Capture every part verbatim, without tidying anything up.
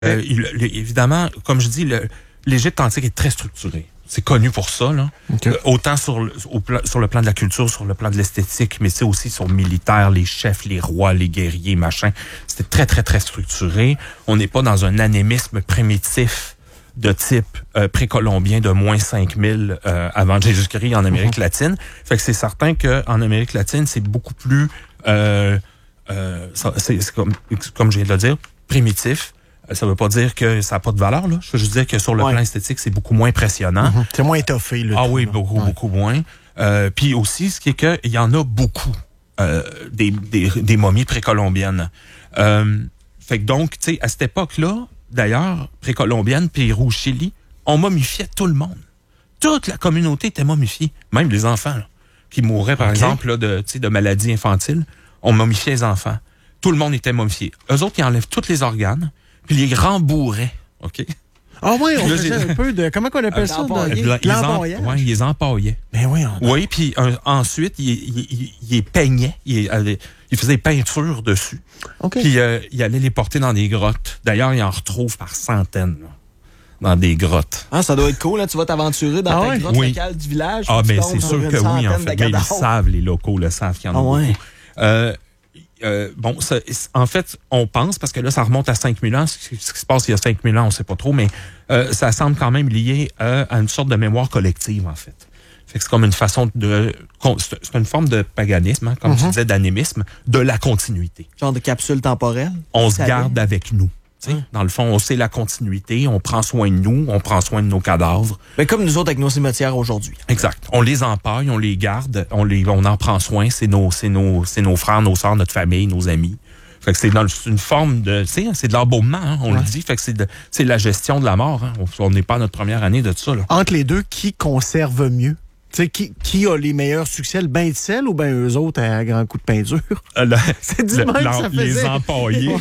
Euh, il, le, évidemment, comme je dis, le, l'Égypte antique est très structuré. C'est connu pour ça, là. Okay. Euh, autant sur le, au pla, sur le plan de la culture, sur le plan de l'esthétique, mais c'est aussi sur le militaire, les chefs, les rois, les guerriers, machin. C'était très, très, très structuré. On n'est pas dans un animisme primitif de type euh, précolombien de moins cinq mille euh, avant Jésus-Christ en Amérique mm-hmm. latine. Fait que c'est certain qu'en Amérique latine, c'est beaucoup plus, euh, euh, c'est, c'est comme, comme je viens de le dire, primitif. Ça veut pas dire que ça n'a pas de valeur, là. Je veux juste dire que sur le ouais. plan esthétique, c'est beaucoup moins impressionnant. Mm-hmm. C'est moins étoffé, le Ah tout, oui, là. beaucoup, ouais. beaucoup moins. Euh, puis aussi, ce qui est que il y en a beaucoup euh, des, des, des momies précolombiennes. Euh, fait que donc, tu sais, à cette époque-là, d'ailleurs, précolombienne, Pérou, Chili, on momifiait tout le monde. Toute la communauté était momifiée. Même les enfants, là, qui mouraient, par okay. exemple, là, de, de maladies infantiles, on momifiait les enfants. Tout le monde était momifié. Eux autres, ils enlèvent tous les organes, puis les rembourraient, OK? Ah oui, on faisait un peu de... Comment on appelle euh, ça? L'empaillage? Oui, ils les empaillaient. Ben oui, on... Oui, puis euh, ensuite, ils il, il, il peignaient. Ils il, il faisaient peinture dessus. OK. Puis euh, ils allaient les porter dans des grottes. D'ailleurs, ils en retrouvent par centaines, là, dans des grottes. Ah, ça doit être cool, là. Tu vas t'aventurer dans ah, ta ouais? grotte oui. locale du village. Ah, bien, c'est sûr que oui, en fait. Mais ils le savent, les locaux le savent qu'il y en a ah, beaucoup. Ouais. Euh, Euh, bon, ça, en fait, on pense, parce que là, ça remonte à cinq mille ans, ce qui se passe il y a cinq mille ans, on ne sait pas trop, mais euh, ça semble quand même lié euh, à une sorte de mémoire collective, en fait. Fait que c'est comme une façon de... C'est une forme de paganisme, hein, comme mm-hmm. tu disais, d'animisme, de la continuité. Genre de capsule temporelle? On se garde avec nous. Hum. Dans le fond, on sait la continuité, on prend soin de nous, on prend soin de nos cadavres. Mais comme nous autres avec nos cimetières aujourd'hui. Exact. On les empaille, on les garde, on les, on en prend soin. C'est nos, c'est nos, c'est nos frères, nos sœurs, notre famille, nos amis. Fait que c'est dans une forme de, tu sais, c'est de l'embaumement, hein, on ouais. le dit. Fait que c'est de, c'est la gestion de la mort. Hein. On n'est pas à notre première année de ça. Là. Entre les deux, qui conserve mieux? Tu sais, qui, qui a les meilleurs succès, le bain de sel ou bien eux autres à grand coup de peinture? Euh, le, c'est du le, même ça faisait. Les empaillés.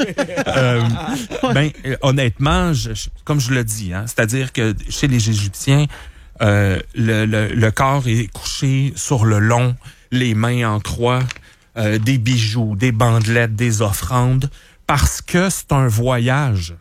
euh, ben, euh, honnêtement, je, je, comme je le dis, hein, c'est-à-dire que chez les Égyptiens, euh, le, le, le corps est couché sur le long, les mains en croix, euh, des bijoux, des bandelettes, des offrandes, parce que c'est un voyage.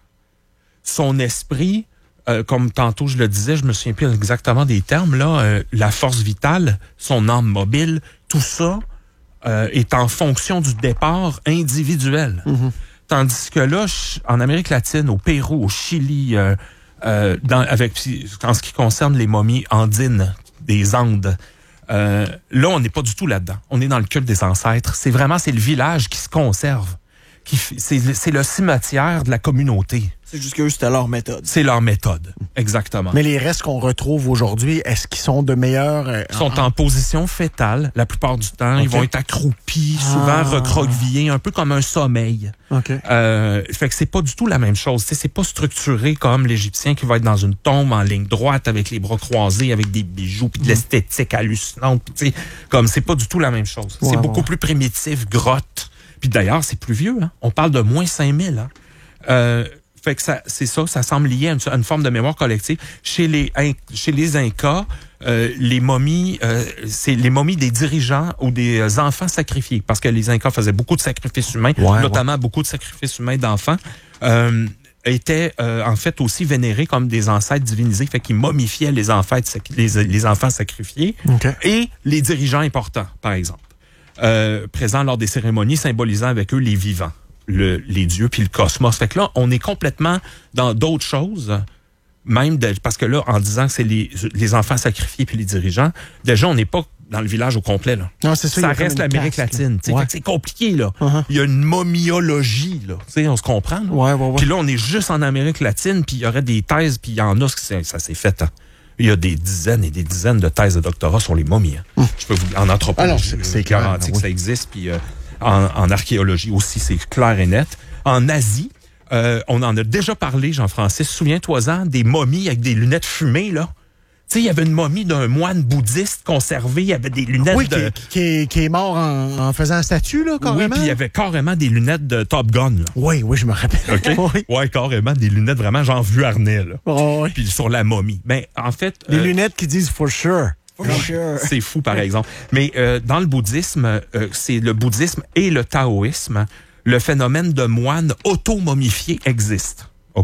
Son esprit... Euh, comme tantôt je le disais, je me souviens plus exactement des termes, là, euh, la force vitale, son âme mobile, tout ça euh, est en fonction du départ individuel. Mm-hmm. Tandis que là, en Amérique latine, au Pérou, au Chili, euh, euh, dans, avec, en ce qui concerne les momies andines des Andes, euh, là, on n'est pas du tout là-dedans. On est dans le culte des ancêtres. C'est vraiment, c'est le village qui se conserve. Qui, c'est, c'est le cimetière de la communauté. C'est juste qu'eux, c'était leur méthode. C'est leur méthode, exactement. Mais les restes qu'on retrouve aujourd'hui, est-ce qu'ils sont de meilleurs... Euh, Ils sont en... en position fétale la plupart du temps. Okay. Ils vont être accroupis, souvent ah. recroquevillés, un peu comme un sommeil. Okay. Euh, fait que c'est pas du tout la même chose. T'sais, c'est pas structuré comme l'Égyptien qui va être dans une tombe en ligne droite avec les bras croisés, avec des bijoux, puis de l'esthétique hallucinante. T'sais, comme c'est pas du tout la même chose. Ouais, c'est ouais. beaucoup plus primitif, grotte. Puis d'ailleurs, c'est plus vieux. Hein? On parle de moins cinq mille. Hein? Euh, fait que ça, c'est ça, ça semble lié à une, à une forme de mémoire collective. Chez les, chez les Incas, euh, les momies, euh, c'est les momies des dirigeants ou des enfants sacrifiés. Parce que les Incas faisaient beaucoup de sacrifices humains, ouais, notamment ouais. beaucoup de sacrifices humains d'enfants. Euh, étaient euh, en fait aussi vénérés comme des ancêtres divinisés. Fait qu'ils momifiaient les, ancêtres, les, les enfants sacrifiés okay. et les dirigeants importants, par exemple. Euh, présents lors des cérémonies, symbolisant avec eux les vivants, le, les dieux puis le cosmos. Fait que là, on est complètement dans d'autres choses, même de, parce que là, en disant que c'est les, les enfants sacrifiés puis les dirigeants, déjà, on n'est pas dans le village au complet. Là. Non, c'est ça, ça reste l'Amérique casse, latine. Ouais. Fait que c'est compliqué. Là. Uh-huh. Il y a une momiologie. Là. T'sais, on se comprend. Là. Ouais, ouais, ouais. Puis là, on est juste en Amérique latine, puis il y aurait des thèses, puis il y en a, ça s'est fait... Hein. Il y a des dizaines et des dizaines de thèses de doctorat sur les momies. Hein. Hum. Je peux vous en anthropologie, ah non, c'est garanti que oui. ça existe. Puis euh, en, en archéologie aussi, c'est clair et net. En Asie, euh, on en a déjà parlé, Jean-Francis. Souviens-toi-en des momies avec des lunettes fumées là. Tu sais, il y avait une momie d'un moine bouddhiste conservé, il y avait des lunettes oui, de... qui, qui, qui est mort en, en faisant un statue, là, carrément. Oui, puis il y avait carrément des lunettes de Top Gun, là. Oui, oui, je me rappelle. OK? Oui, ouais, carrément, des lunettes vraiment genre vue harnais, là. Oh, oui. Puis sur la momie. Mais en fait... Les euh, lunettes qui disent « for sure ». For sure. C'est fou, par exemple. Mais euh, dans le bouddhisme, euh, c'est le bouddhisme et le taoïsme, le phénomène de moine auto-momifié existe.